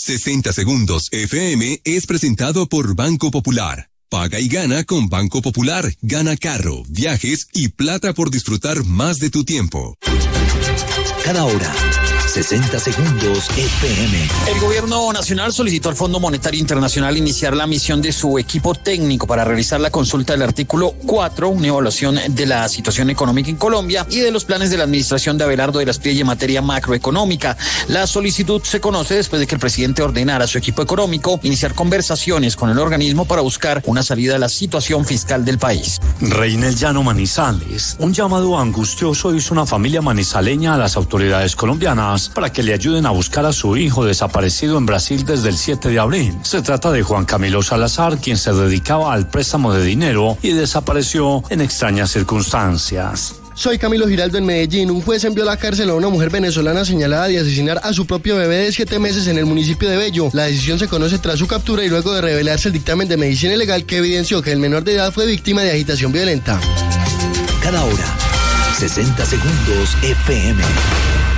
60 Segundos FM es presentado por Banco Popular. Paga y gana con Banco Popular. Gana carro, viajes y plata por disfrutar más de tu tiempo. Cada hora, 60 Segundos FM. El gobierno nacional solicitó al Fondo Monetario Internacional iniciar la misión de su equipo técnico para realizar la consulta del artículo 4, una evaluación de la situación económica en Colombia y de los planes de la administración de Abelardo de la Espriella en materia macroeconómica. La solicitud se conoce después de que el presidente ordenara a su equipo económico iniciar conversaciones con el organismo para buscar una salida a la situación fiscal del país. Reina el Llano Manizales. Un llamado angustioso hizo una familia manizaleña a las autoridades colombianas para que le ayuden a buscar a su hijo desaparecido en Brasil desde el 7 de abril. Se trata de Juan Camilo Salazar, quien se dedicaba al préstamo de dinero y desapareció en extrañas circunstancias. Soy Camilo Giraldo en Medellín. Un juez envió a la cárcel a una mujer venezolana señalada de asesinar a su propio bebé de 7 meses en el municipio de Bello. La decisión se conoce tras su captura y luego de revelarse el dictamen de medicina legal que evidenció que el menor de edad fue víctima de agitación violenta. Cada hora, 60 Segundos FM.